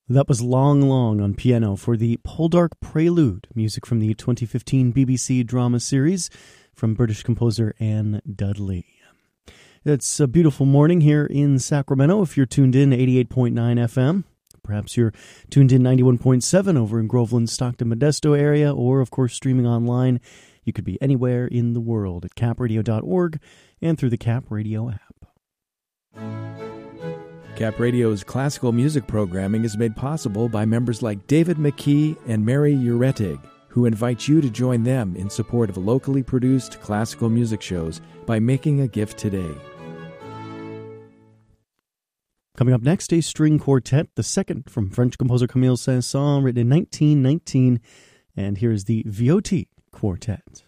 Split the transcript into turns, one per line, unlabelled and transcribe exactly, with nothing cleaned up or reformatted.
That was Long Long on piano for the Poldark Prelude, music from the twenty fifteen B B C drama series from British composer Anne Dudley. It's a beautiful morning here in Sacramento. If you're tuned in eighty-eight point nine F M, perhaps you're tuned in ninety-one point seven over in Groveland, Stockton, Modesto area, or of course streaming online. You could be anywhere in the world at cap radio dot org and through the Cap Radio app.
Cap Radio's classical music programming is made possible by members like David McKee and Mary Uretig, who invite you to join them in support of locally produced classical music shows by making a gift today.
Coming up next, a string quartet, the second from French composer Camille Saint-Saëns, written in nineteen nineteen, and here's the Viotti Quartet.